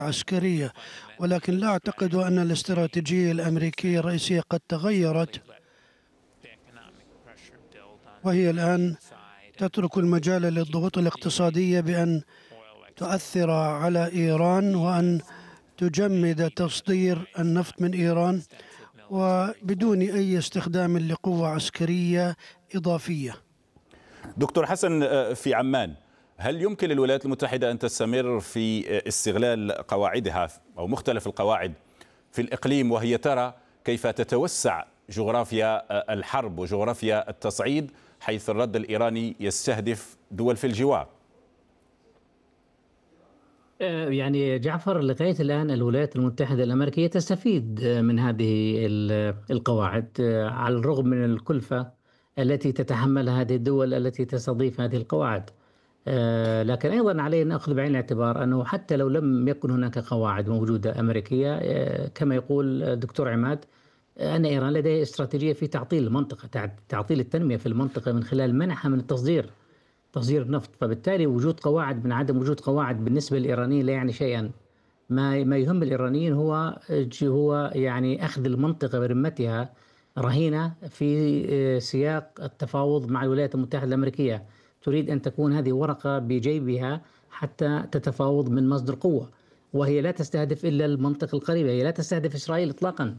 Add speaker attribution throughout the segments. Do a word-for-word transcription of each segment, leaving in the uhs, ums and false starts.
Speaker 1: عسكرية، ولكن لا أعتقد أن الاستراتيجية الأمريكية الرئيسية قد تغيرت، وهي الآن تترك المجال للضغوط الاقتصادية بأن تؤثر على إيران وأن تجمد تصدير النفط من إيران وبدون أي استخدام لقوة عسكرية إضافية.
Speaker 2: دكتور حسن، في عمان هل يمكن للولايات المتحدة أن تستمر في استغلال قواعدها أو مختلف القواعد في الإقليم وهي ترى كيف تتوسع جغرافيا الحرب وجغرافيا التصعيد، حيث الرد الإيراني يستهدف دول في الجوار؟
Speaker 3: يعني جعفر، لغاية الآن الولايات المتحدة الأمريكية تستفيد من هذه القواعد على الرغم من الكلفة التي تتحملها هذه الدول التي تستضيف هذه القواعد. لكن أيضا علينا نأخذ بعين الاعتبار أنه حتى لو لم يكن هناك قواعد موجودة أمريكية، كما يقول الدكتور عماد أن إيران لديها استراتيجية في تعطيل المنطقة، تعطيل التنمية في المنطقة من خلال منعها من التصدير تصدير النفط. فبالتالي وجود قواعد من عدم وجود قواعد بالنسبة للإيرانيين لا يعني شيئا. ما ما يهم الإيرانيين هو هو يعني أخذ المنطقة برمتها رهينة في سياق التفاوض مع الولايات المتحدة الأمريكية. تريد أن تكون هذه ورقة بجيبها حتى تتفاوض من مصدر قوة، وهي لا تستهدف إلا المنطقة القريبة، هي لا تستهدف إسرائيل إطلاقا.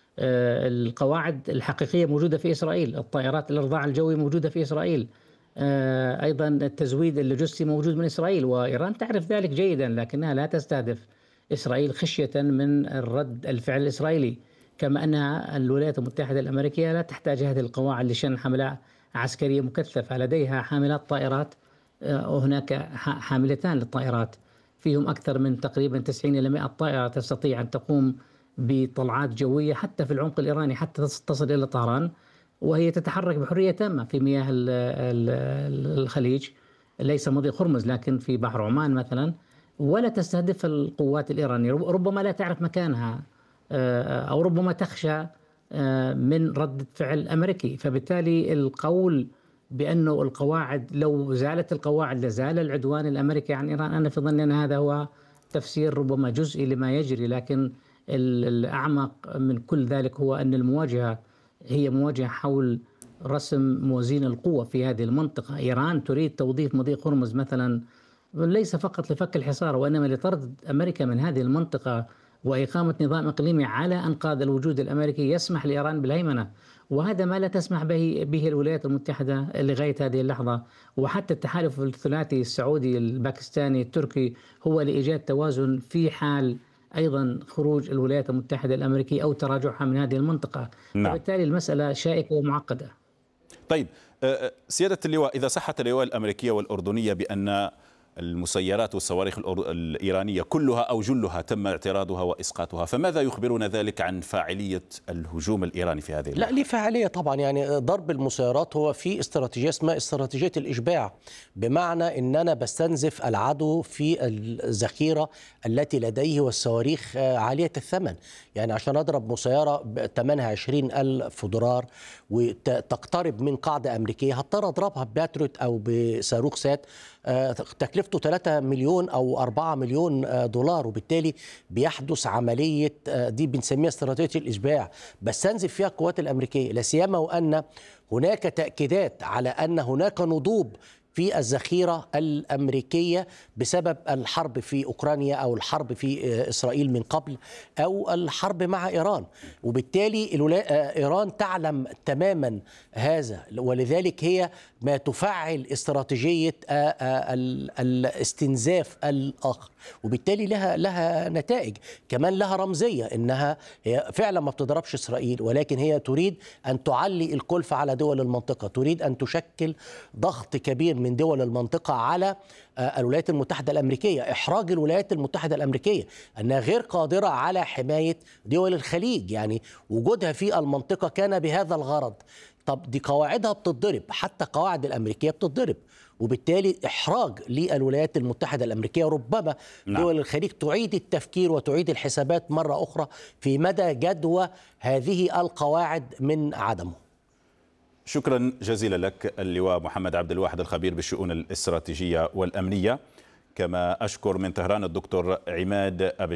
Speaker 3: القواعد الحقيقية موجودة في إسرائيل، الطائرات الإرضاع الجوي موجودة في إسرائيل، أيضا التزويد اللوجستي موجود من إسرائيل، وإيران تعرف ذلك جيدا، لكنها لا تستهدف إسرائيل خشية من الرد الفعل الإسرائيلي. كما أن الولايات المتحدة الأمريكية لا تحتاج هذه القواعد لشن حملة عسكرية مكثفة، لديها حاملات طائرات، وهناك حاملتان للطائرات فيهم أكثر من تقريبا تسعين إلى مئة طائرة تستطيع أن تقوم بطلعات جوية حتى في العمق الإيراني حتى تصل إلى طهران، وهي تتحرك بحرية تامة في مياه الخليج، ليس مضيق هرمز لكن في بحر عمان مثلا، ولا تستهدف القوات الإيرانية، ربما لا تعرف مكانها أو ربما تخشى من ردة فعل أمريكي. فبالتالي القول بأنه القواعد لو زالت القواعد لزال العدوان الأمريكي عن إيران، أنا في ظني أن هذا هو تفسير ربما جزئي لما يجري، لكن الأعمق من كل ذلك هو أن المواجهة هي مواجهة حول رسم موازين القوة في هذه المنطقة. إيران تريد توظيف مضيق هرمز مثلا ليس فقط لفك الحصار، وإنما لطرد أمريكا من هذه المنطقة وإقامة نظام إقليمي على أنقاض الوجود الأمريكي يسمح لإيران بالهيمنة، وهذا ما لا تسمح به به الولايات المتحدة لغاية هذه اللحظة. وحتى التحالف الثلاثي السعودي الباكستاني التركي هو لإيجاد توازن في حال أيضا خروج الولايات المتحدة الأمريكية أو تراجعها من هذه المنطقة. نعم. وبالتالي المسألة شائكة ومعقدة.
Speaker 2: طيب سيادة اللواء، إذا صحت الرواية الأمريكية والأردنية بأن المسيرات والصواريخ الإيرانية كلها أو جلها تم اعتراضها وإسقاطها، فماذا يخبرنا ذلك عن فاعلية الهجوم الإيراني في هذه اللحظة؟
Speaker 4: لا، ليه فاعلية طبعا. يعني ضرب المسيرات هو في استراتيجية اسمها استراتيجية الإشباع، بمعنى أن أنا بستنزف العدو في الذخيرة التي لديه والصواريخ عالية الثمن. يعني عشان أضرب مسيرة ثمنها عشرين ألف دولار وتقترب من قاعدة أمريكية هضطر أضربها بباتروت أو بصاروخ سات تكلفته ثلاثة مليون أو أربعة مليون دولار، وبالتالي بيحدث عملية دي بنسميها استراتيجية الإشباع، بستنزف فيها القوات الأمريكية، لا سيما وأن هناك تأكيدات على أن هناك نضوب في الذخيرة الأمريكية بسبب الحرب في أوكرانيا أو الحرب في إسرائيل من قبل أو الحرب مع إيران. وبالتالي إيران تعلم تماما هذا، ولذلك هي ما تفعل استراتيجية الاستنزاف الآخر، وبالتالي لها لها نتائج كمان، لها رمزية إنها هي فعلا ما بتضربش إسرائيل، ولكن هي تريد أن تعلي الكلفة على دول المنطقة، تريد أن تشكل ضغط كبير من دول المنطقة على الولايات المتحدة الأمريكية، إحراج الولايات المتحدة الأمريكية أنها غير قادرة على حماية دول الخليج. يعني وجودها في المنطقة كان بهذا الغرض. طب دي قواعدها بتضرب، حتى قواعد الأمريكية بتضرب، وبالتالي إحراج للولايات المتحدة الأمريكية. ربما نعم. دول الخليج تعيد التفكير وتعيد الحسابات مرة أخرى في مدى جدوى هذه القواعد من عدمه.
Speaker 2: شكرا جزيلا لك اللواء محمد عبد الواحد الخبير بالشؤون الاستراتيجية والأمنية. كما أشكر من طهران الدكتور عماد أبي